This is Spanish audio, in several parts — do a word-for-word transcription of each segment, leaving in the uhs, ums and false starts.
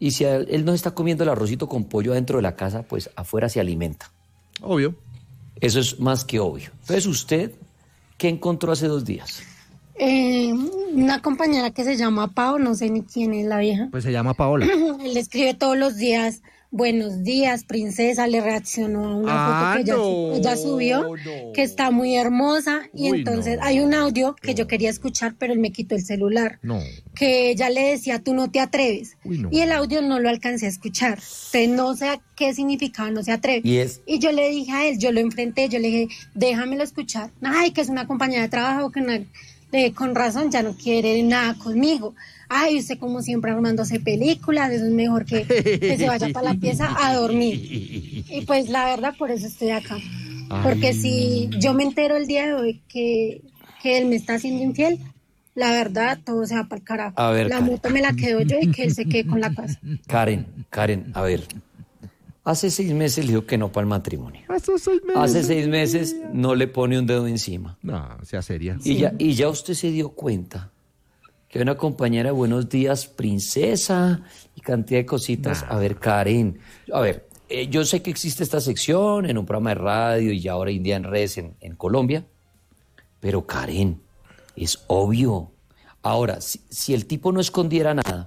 Y si él, él no está comiendo el arrocito con pollo dentro de la casa, pues afuera se alimenta. Obvio. Eso es más que obvio. Entonces, ¿usted qué encontró hace dos días? Eh, una compañera que se llama Pau, no sé ni quién es la vieja. Pues se llama Paola. Él le escribe todos los días, buenos días, princesa, le reaccionó a una Ah, foto que ella, no, ella subió, no. que está muy hermosa, y Uy, entonces no, hay un audio que no. yo quería escuchar, pero él me quitó el celular, No. que ella le decía, tú no te atreves, Uy, no. y el audio no lo alcancé a escuchar, entonces no sé qué significaba, no se atreve, Y es- y yo le dije a él, yo lo enfrenté, yo le dije, déjamelo escuchar, ay, que es una compañera de trabajo, que no... De, con razón ya no quiere nada conmigo. Ay, usted como siempre armándose películas, eso es mejor que, que se vaya para la pieza a dormir. Y pues la verdad por eso estoy acá. Porque Ay. si yo me entero el día de hoy que, que él me está haciendo infiel, la verdad todo se va para el carajo. A ver, la Karen. moto me la quedo yo y que él se quede con la casa. Karen, Karen, a ver. Hace seis meses le dijo que no para el matrimonio. Hace seis meses. Hace seis meses no le pone un dedo encima. No, sea seria. Y, ya, y ya usted se dio cuenta que hay una compañera de Buenos Días, princesa, y cantidad de cositas. Nah. A ver, Karen, a ver, eh, yo sé que existe esta sección en un programa de radio y ya ahora hoy en día en redes en, en Colombia, pero Karen, es obvio. Ahora, si, si el tipo no escondiera nada,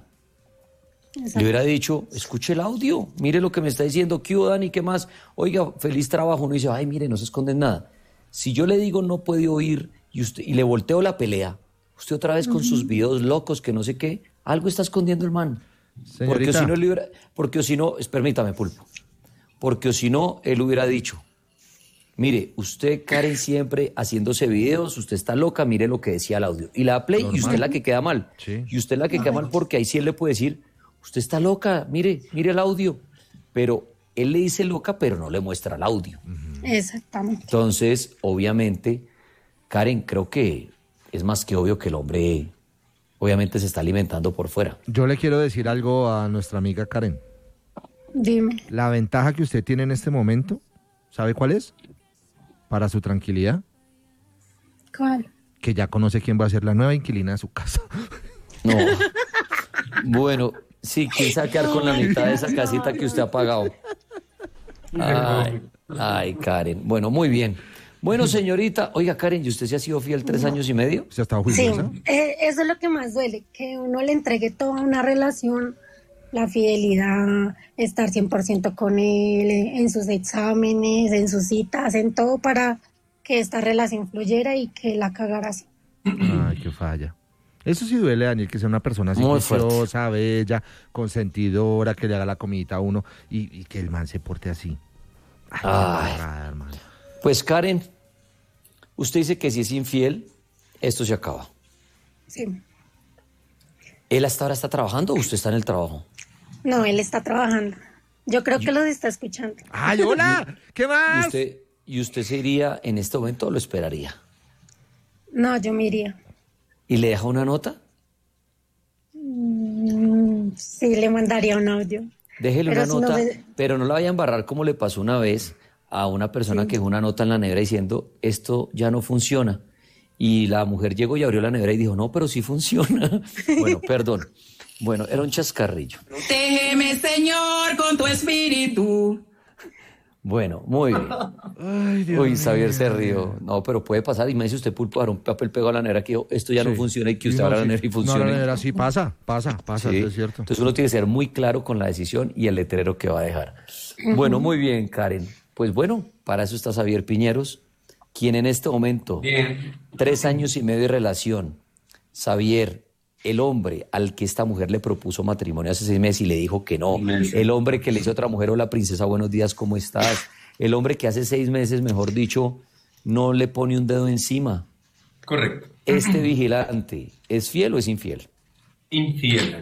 le hubiera dicho, escuche el audio, mire lo que me está diciendo, ¿qué hubo, Dani? ¿Qué más? Oiga, feliz trabajo. Uno dice, ay, mire, no se esconden nada. Si yo le digo no puede oír y, usted, y le volteo la pelea, usted otra vez con sus videos locos, que no sé qué, algo está escondiendo el man. Porque Señorita. si no, él hubiera, porque si no, es- permítame, Pulpo, porque si no, él hubiera dicho, mire, usted, Karen, siempre haciéndose videos, usted está loca, mire lo que decía el audio. Y la da play, y Normal. usted es la que queda mal. Sí. Y usted es la que queda mal porque ahí sí él le puede decir, usted está loca, mire, mire el audio. Pero él le dice loca, pero no le muestra el audio. Exactamente. Entonces, obviamente, Karen, creo que es más que obvio que el hombre, obviamente, se está alimentando por fuera. Yo le quiero decir algo a nuestra amiga Karen. Dime. La ventaja que usted tiene en este momento, ¿sabe cuál es? Para su tranquilidad, ¿Cuál? que ya conoce quién va a ser la nueva inquilina de su casa. No. Bueno, sí, ¿quién se va a quedar con la mitad de esa casita que usted ha pagado? Ay, ay, Karen. Bueno, muy bien. Bueno, señorita, oiga, Karen, ¿y usted se ha sido fiel tres años y medio? ¿Usted ha estado Sí, juiciosa? eh, eso es lo que más duele, que uno le entregue toda una relación, la fidelidad, estar cien por ciento con él, eh, en sus exámenes, en sus citas, en todo para que esta relación fluyera y que la cagara así. Ay, qué falla. Eso sí duele, Daniel, que sea una persona así Muy fuerte. juiciosa, bella, consentidora, que le haga la comidita a uno y, y que el man se porte así. Ay, Ay. qué barbaridad, hermano. Pues, Karen, usted dice que si es infiel, esto se acaba. Sí. ¿Él hasta ahora está trabajando o usted está en el trabajo? No, él está trabajando. Yo creo que los está escuchando. ¡Ay, hola! ¿Qué ¿Y más? usted, ¿Y usted se iría en este momento o lo esperaría? No, yo me iría. ¿Y le deja una nota? Mm, sí, le mandaría un audio. Déjele Pero una si no nota, me- pero no la vaya a embarrar como le pasó una vez a una persona que dejó una nota en la nevera diciendo, esto ya no funciona. Y la mujer llegó y abrió la nevera y dijo, no, pero sí funciona. Bueno, perdón. Bueno, era un chascarrillo. Protégeme, Señor, con tu espíritu. Bueno, muy bien. Ay, Dios Uy, mío. Xavier se rió. No, pero puede pasar. Y me dice usted, Pulpo, dar un papel pegado a la nevera que dijo, esto ya no Sí. funciona y que usted No, abra la sí. nevera y No, funcione. la nevera sí pasa, pasa, pasa, Sí. es cierto. Entonces uno tiene que ser muy claro con la decisión y el letrero que va a dejar. Bueno, muy bien, Karen. Pues bueno, para eso está Xavier Piñeros, quien en este momento, Bien. tres años y medio de relación, Xavier, el hombre al que esta mujer le propuso matrimonio hace seis meses y le dijo que no, Meses. el hombre que le hizo a otra mujer, hola princesa, buenos días, ¿cómo estás? El hombre que hace seis meses, mejor dicho, no le pone un dedo encima. Correcto. Este vigilante, ¿es fiel o es infiel? Infiel.